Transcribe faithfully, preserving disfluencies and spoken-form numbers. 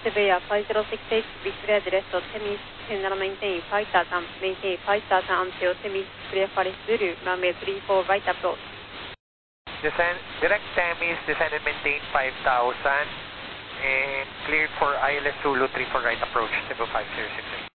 Severe five zero six eight, be clear the rest of Temis, Tenara maintain five thousand, maintain five thousand until Temis, clear for Zulu, runway three four right approach. Descend, direct Temis, descend and maintain five thousand, and cleared for I L S Zulu three four right approach, Cebu five zero six eight.